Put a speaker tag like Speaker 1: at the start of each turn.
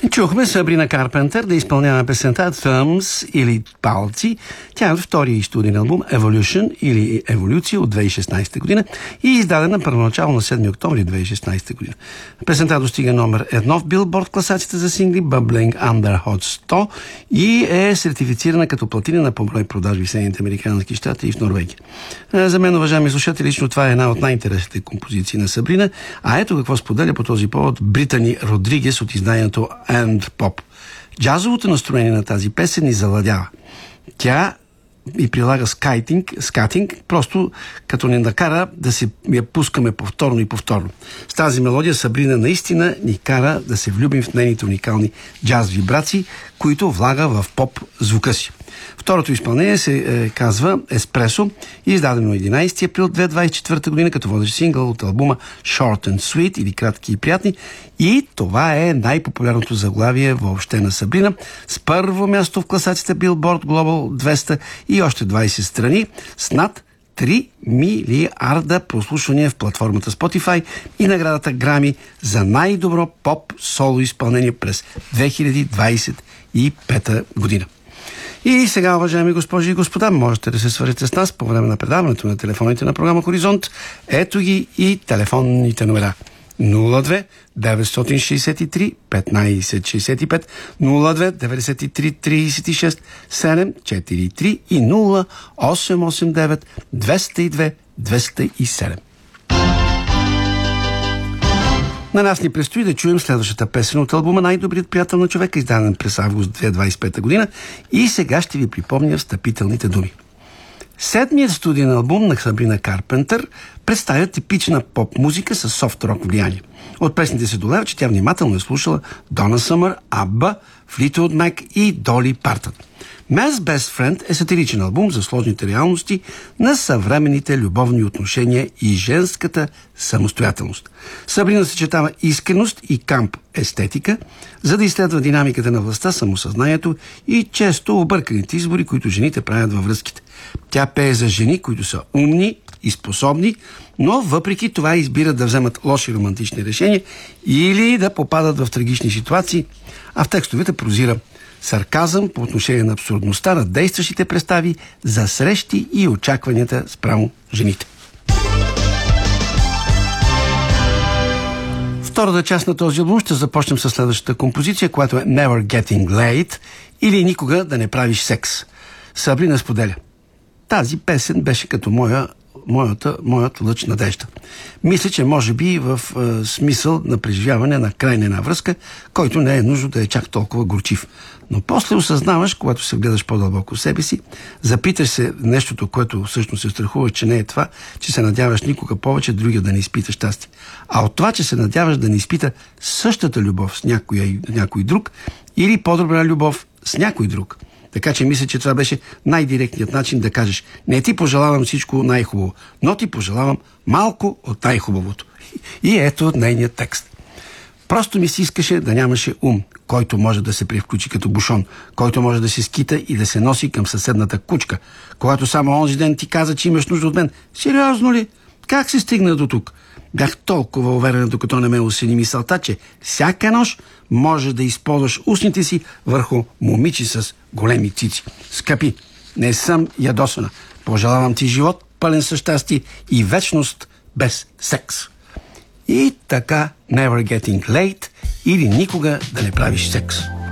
Speaker 1: Чухме Сабрина Карпентър да изпълнява песента Thumbs или Палци. Тя е от втория студийен албум Evolution или Еволюция от 2016 година и издадена първоначално на 7 октомври 2016 година. Песента достига номер 1 в Билборд класацията за сингли Bubbling Under Hot 100 и е сертифицирана като платинена по брой продажби в Съединените американски щати и в Норвегия. За мен, уважаеми слушатели, лично това е една от най-интересните композиции на Сабрина, а ето какво споделя по този повод Британи Родригес от изданието And Pop. Джазовото настроение на тази песен ни заладява. Тя и прилага скатинг, просто като не накара да се я пускаме повторно и повторно. С тази мелодия Сабрина наистина ни кара да се влюбим в нейните уникални джаз вибрации, които влага в поп звука си. Второто изпълнение се казва Еспресо и издадено 11 април 2024 година като водещ сингъл от албума Short and Sweet или Кратки и приятни, и това е най-популярното заглавие въобще на Сабрина, с първо място в класацията Billboard Global 200 и още 20 страни с над 3 милиарда прослушвания в платформата Spotify и наградата Грами за най-добро поп соло изпълнение през 2025 година. И сега, уважаеми госпожи и господа, можете да се свържете с нас по време на предаването на телефоните на програма Хоризонт. Ето ги и телефонните номера. 02 963 1565, 02 93 36 743 и 0889 202 207. На нас ни предстои да чуем следващата песен от албума Най-добрият приятел на човека, издаден през август 2025 година, и сега ще ви припомня встъпителните думи. Седмият студиен албум на Сабрина Карпентър представя типична поп-музика с софт-рок влияние. От песните се долева, че тя внимателно е слушала Дона Съмър, Абба, Флитвуд Мак и Доли Партън. Man's Best Friend е сатиричен албум за сложните реалности на съвременните любовни отношения и женската самостоятелност. Сабрина съчетава искреност и камп естетика, за да изследва динамиката на властта, самосъзнанието и често обърканите избори, които жените правят във връзките. Тя пее за жени, които са умни и способни, но въпреки това избират да вземат лоши романтични решения или да попадат в трагични ситуации, а в текстовете прозира сарказъм по отношение на абсурдността на действащите представи за срещи и очакванията спрямо жените. Втората част на този албум ще започнем с следващата композиция, която е Never Getting Late или Никога да не правиш секс. Сабрина споделя: тази песен беше като моят лъч надежда. Мисля, че може би в смисъл на преживяване на край на една връзка, който не е нужно да е чак толкова горчив. Но после осъзнаваш, когато се гледаш по-дълбоко в себе си, запиташ се нещото, което всъщност се страхуваш, че не е това, че се надяваш никога повече другия да не изпита щастие. А от това, че се надяваш да не изпита същата любов с някой друг или по-добра любов с някой друг. Така че мисля, че това беше най-директният начин да кажеш: не ти пожелавам всичко най-хубаво, но ти пожелавам малко от най-хубавото. И ето нейният текст. Просто ми се искаше да нямаше ум, който може да се превключи като бушон, който може да се скита и да се носи към съседната кучка. Когато само онзи ден ти каза, че имаш нужда от мен. Сериозно ли? Как се стигна до тук? Бях толкова уверен, докато не ме осени мисълта, че всяка нощ може да използваш устните си върху момиче с големи цици. Скъпи, не съм ядосана. Пожелавам ти живот пълен със щастие и вечност без секс. И така, Never Getting Late или Никога да не правиш секс.